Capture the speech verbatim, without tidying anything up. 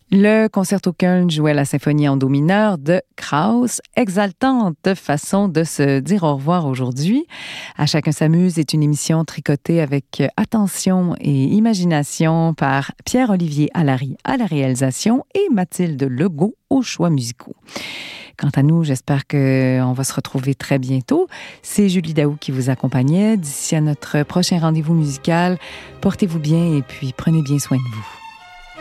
Le concerto Köln jouait la symphonie en do mineur de Krauss, exaltante façon de se dire au revoir aujourd'hui. À chacun s'amuse est une émission tricotée avec attention et imagination par Pierre-Olivier Allary à la réalisation et Mathilde Legault aux choix musicaux. Quant à nous, j'espère qu'on va se retrouver très bientôt. C'est Julie Daou qui vous accompagnait. D'ici à notre prochain rendez-vous musical, portez-vous bien et puis prenez bien soin de vous.